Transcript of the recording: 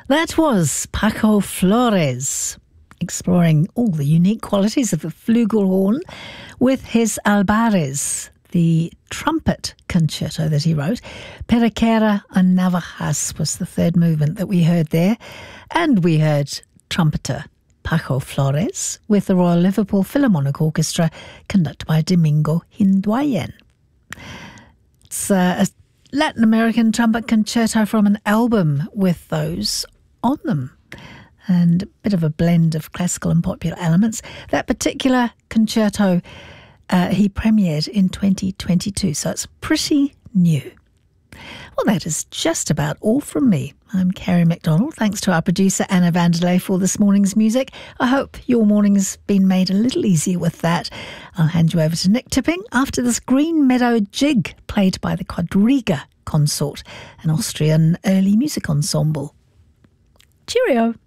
That was Paco Flores, exploring all the unique qualities of the flugelhorn with his Albares, the trumpet concerto that he wrote. Periquera and Navajas was the third movement that we heard there. And we heard trumpeter Paco Flores with the Royal Liverpool Philharmonic Orchestra, conducted by Domingo Hinduayen. It's a Latin American trumpet concerto from an album with those on them, and a bit of a blend of classical and popular elements. That particular concerto he premiered in 2022, so it's pretty new. Well, that is just about all from me. I'm Kerry MacDonald. Thanks to our producer Anna Vanderlei for this morning's music. I hope your morning's been made a little easier with that. I'll hand you over to Nick Tipping after this Green Meadow Jig played by the Quadriga Consort, an Austrian early music ensemble. Cheerio.